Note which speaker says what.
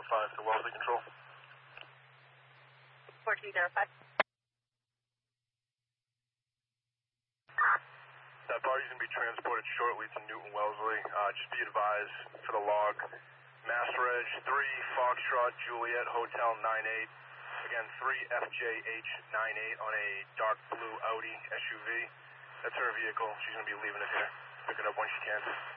Speaker 1: 1405 to Wellesley Control.
Speaker 2: 1405.
Speaker 1: That body's going to be transported shortly to Newton Wellesley. Just be advised for the log. Mass Reg 3 Foxtrot Juliet Hotel 98. Again, 3FJH98 on a dark blue Audi SUV. That's her vehicle. She's going to be leaving it here. Pick it up when she can.